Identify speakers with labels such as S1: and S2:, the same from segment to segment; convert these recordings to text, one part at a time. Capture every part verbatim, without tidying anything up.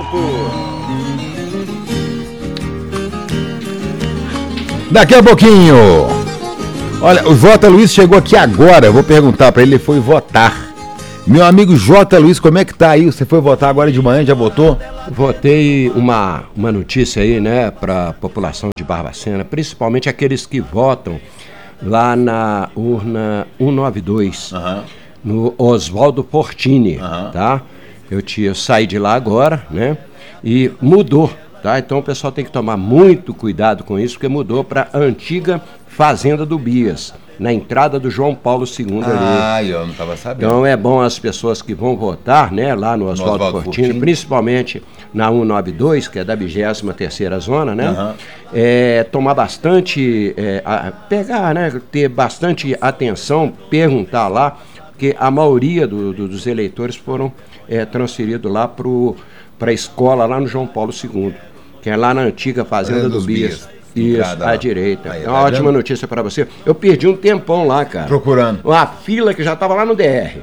S1: tempo.
S2: Daqui a pouquinho. Olha, o J. Luiz chegou aqui agora. Eu vou perguntar para ele, ele foi votar. Meu amigo J. Luiz, como é que tá aí? Você foi votar agora de manhã, já votou?
S3: Votei uma, uma notícia aí, né, para a população de Barbacena, principalmente aqueles que votam lá na urna cento e noventa e dois, uhum. no Oswaldo Portini, uhum. tá? Eu, tinha, eu saí de lá agora, né, e mudou, tá? Então o pessoal tem que tomar muito cuidado com isso, porque mudou para a antiga Fazenda do Bias, na entrada do João Paulo segundo ali.
S2: Ah, eu não estava sabendo.
S3: Então é bom as pessoas que vão votar, né, lá no Oswaldo Portini, Portini, principalmente na cento e noventa e dois, que é da vigésima terceira zona, né, uhum. é, tomar bastante, é, a, pegar, né, ter bastante atenção, perguntar lá, porque a maioria do, do, dos eleitores foram é, transferidos lá para a escola lá no João Paulo segundo, que é lá na antiga Fazenda do Bias. Bias. Isso, à direita. Aí, é uma tá ótima vendo? Notícia para você. Eu perdi um tempão lá, cara.
S2: Procurando.
S3: Uma fila que já estava lá no D R.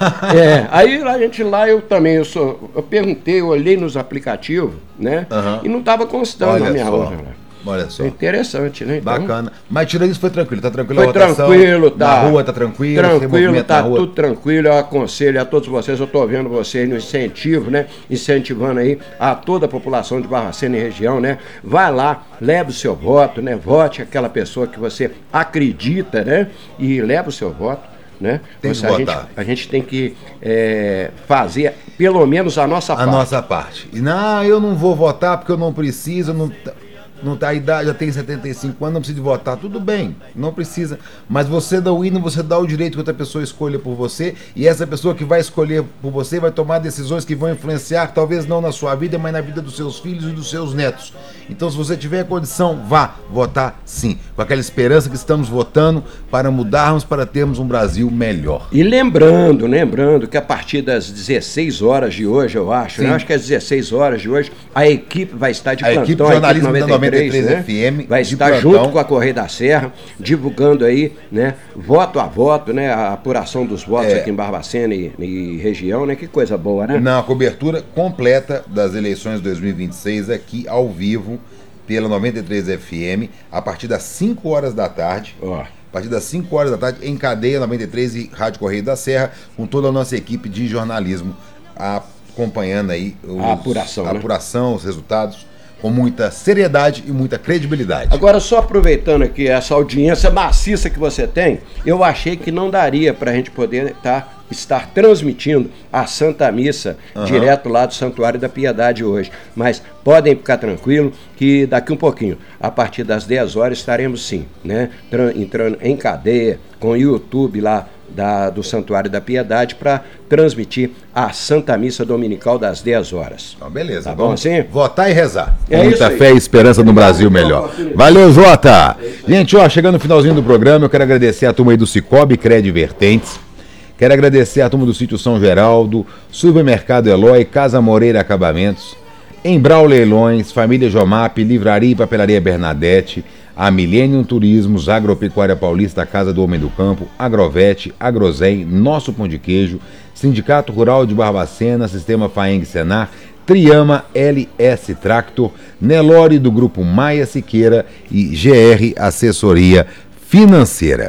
S3: é, aí a gente lá, eu também, eu, sou, eu perguntei, eu olhei nos aplicativos, né? Uhum. E não estava constando na minha hora.
S2: Olha só.
S3: É interessante, né? Então,
S2: bacana. Mas tirando isso, foi tranquilo? Tá tranquilo
S3: foi
S2: a votação?
S3: Tranquilo, tá.
S2: Na rua tá tranquilo?
S3: Tranquilo, tá tudo tranquilo. Eu aconselho a todos vocês, eu tô vendo vocês no incentivo, né? Incentivando aí a toda a população de Barbacena e região, né? Vai lá, leve o seu voto, né? Vote aquela pessoa que você acredita, né? E leve o seu voto, né?
S2: Tem
S3: você,
S2: que
S3: a, gente, a gente tem que é, fazer pelo menos a nossa
S2: a
S3: parte.
S2: A nossa parte. E não, eu não vou votar porque eu não preciso, não... Não tá, a idade, já tem setenta e cinco anos, não precisa de votar, tudo bem, não precisa, mas você dá o hino, você dá o direito que outra pessoa escolha por você, e essa pessoa que vai escolher por você vai tomar decisões que vão influenciar, talvez não na sua vida, mas na vida dos seus filhos e dos seus netos. Então, se você tiver condição, vá votar sim, com aquela esperança que estamos votando para mudarmos, para termos um Brasil melhor.
S3: E lembrando, lembrando que a partir das dezesseis horas de hoje, eu acho, né? Eu acho que às dezesseis horas de hoje, a equipe vai estar de
S2: a
S3: plantão,
S2: equipe de jornalismo
S3: da
S2: noventa e três, né? F M,
S3: vai estar plantão. Junto com a Correia da Serra, divulgando aí, né, voto a voto, né, a apuração dos votos é. aqui em Barbacena e, e região, né, que coisa boa, né?
S2: Na cobertura completa das eleições de dois mil e vinte e seis, aqui ao vivo, pela noventa e três F M, a partir das cinco horas da tarde. Ó. A partir das cinco horas da tarde, em cadeia noventa e três e Rádio Correia da Serra, com toda a nossa equipe de jornalismo acompanhando aí os,
S3: a apuração,
S2: a
S3: né?
S2: apuração, os resultados, com muita seriedade e muita credibilidade.
S3: Agora, só aproveitando aqui essa audiência maciça que você tem, eu achei que não daria para a gente poder tá, estar transmitindo a Santa Missa uhum. direto lá do Santuário da Piedade hoje. Mas podem ficar tranquilos que daqui um pouquinho, a partir das dez horas, estaremos sim, né, entrando em cadeia com o YouTube lá Da, do Santuário da Piedade para transmitir a Santa Missa Dominical das dez horas.
S2: Então, beleza.
S3: Tá bom assim?
S2: Votar e rezar.
S3: É
S2: Com muita fé e esperança no Brasil melhor. Valeu, Jota! Gente, ó, chegando no finalzinho do programa, eu quero agradecer a turma aí do Cicobi Crédito Vertentes. Quero agradecer a turma do Sítio São Geraldo, Supermercado Eloy, Casa Moreira Acabamentos, Embral Leilões, Família Jomap, Livraria e Papelaria Bernadette, a Millennium Turismos, Agropecuária Paulista, Casa do Homem do Campo, Agrovete, Agrozen, Nosso Pão de Queijo, Sindicato Rural de Barbacena, Sistema Faeng Senar, Triama, L S Tractor, Nelore do Grupo Maia Siqueira e G R Assessoria Financeira.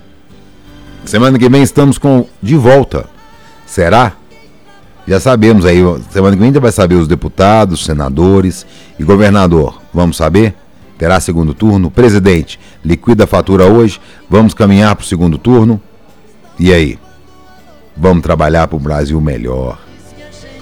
S2: Semana que vem estamos com de volta. Será? Já sabemos aí, semana que vem a gente vai saber os deputados, senadores e governador. Vamos saber? Terá segundo turno? Presidente, liquida a fatura hoje, vamos caminhar para o segundo turno? E aí? Vamos trabalhar para um Brasil melhor.